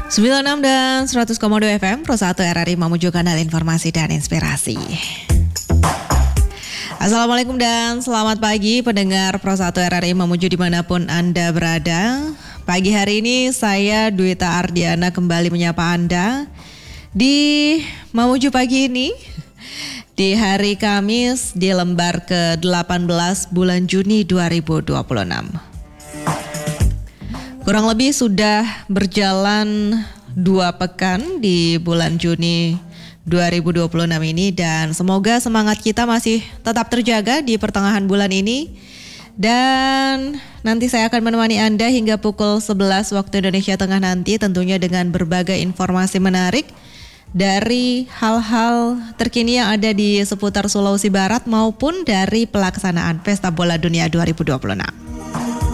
96 dan 100,2 FM Pro 1 RRI Mamuju Kanal Informasi dan Inspirasi. Assalamualaikum dan selamat pagi pendengar Pro 1 RRI Mamuju dimanapun Anda berada. Pagi hari ini saya Dwita Ardiana kembali menyapa Anda di Mamuju pagi ini. Di hari Kamis di lembar ke-18 bulan Juni 2026. Kurang lebih sudah berjalan 2 pekan di bulan Juni 2026 ini dan semoga semangat kita masih tetap terjaga di pertengahan bulan ini. Dan nanti saya akan menemani Anda hingga pukul 11 waktu Indonesia Tengah nanti tentunya dengan berbagai informasi menarik dari hal-hal terkini yang ada di seputar Sulawesi Barat maupun dari pelaksanaan Pesta Bola Dunia 2026.